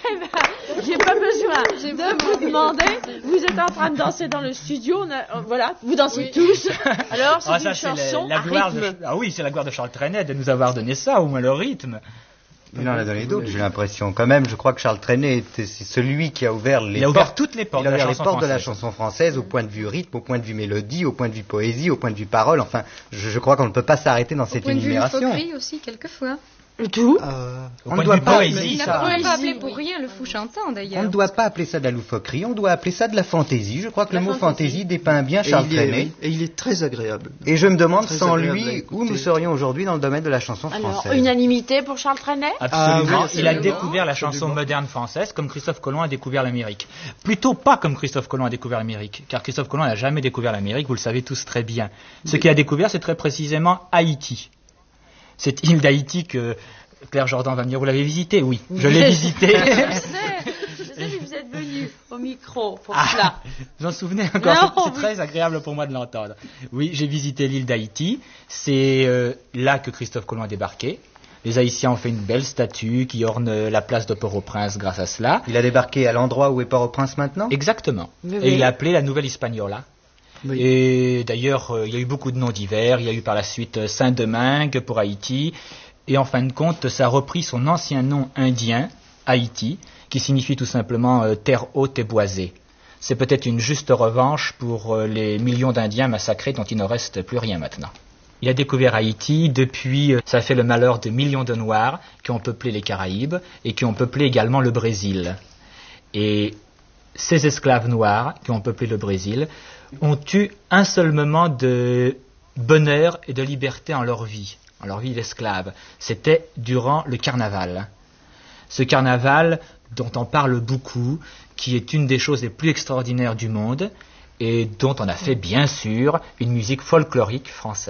Eh ben, j'ai pas besoin de vous demander. Vous êtes en train de danser dans le studio. Voilà, vous dansez tous. Alors, c'est une chanson à rythme. Oui, c'est la gloire de Charles Trenet de nous avoir donné ça, au moins le rythme. Il en a donné d'autres, j'ai l'impression. Quand même, je crois que Charles Trenet était celui qui a ouvert toutes les portes, de la chanson française au point de vue rythme, au point de vue mélodie, au point de vue poésie, au point de vue parole. Enfin, je crois qu'on ne peut pas s'arrêter dans cette énumération. Au point de vue loufoquerie aussi, quelqueus. Tout. On ne doit pas appeler pour rien le fou chantant, d'ailleurs. On ne doit pas appeler ça de la loufoquerie, on doit appeler ça de la fantaisie. Je crois que le mot fantaisie dépeint bien Charles Trenet. Et il est très agréable. Et je me demande sans lui où nous serions aujourd'hui dans le domaine de la chanson française. Alors, unanimité pour Charles Trenet ? Absolument. Il a découvert la chanson moderne française comme Christophe Colomb a découvert l'Amérique. Plutôt pas comme Christophe Colomb a découvert l'Amérique, car Christophe Colomb n'a jamais découvert l'Amérique, vous le savez tous très bien. Ce qu'il a découvert, c'est très précisément Haïti. Cette île d'Haïti que Claire Jordan va me dire, vous l'avez visitée? Oui, je l'ai visitée. Je sais que vous êtes venu au micro pour cela. J'en souvenais encore, c'est très agréable pour moi de l'entendre. Oui, j'ai visité l'île d'Haïti, c'est là que Christophe Colomb a débarqué. Les Haïtiens ont fait une belle statue qui orne la place de Port-au-Prince grâce à cela. Il a débarqué à l'endroit où est Port-au-Prince maintenant? Exactement. Et il l'a appelé la Nouvelle Hispaniola. Oui. Et d'ailleurs, il y a eu beaucoup de noms divers. Il y a eu par la suite Saint-Domingue pour Haïti. Et en fin de compte, ça a repris son ancien nom indien, Haïti, qui signifie tout simplement terre haute et boisée. C'est peut-être une juste revanche pour les millions d'Indiens massacrés dont il ne reste plus rien maintenant. Il a découvert Haïti, depuis ça a fait le malheur de millions de Noirs qui ont peuplé les Caraïbes et qui ont peuplé également le Brésil. Et ces esclaves noirs qui ont peuplé le Brésil ont eu un seul moment de bonheur et de liberté en leur vie d'esclave. C'était durant le carnaval. Ce carnaval dont on parle beaucoup, qui est une des choses les plus extraordinaires du monde et dont on a fait bien sûr une musique folklorique française.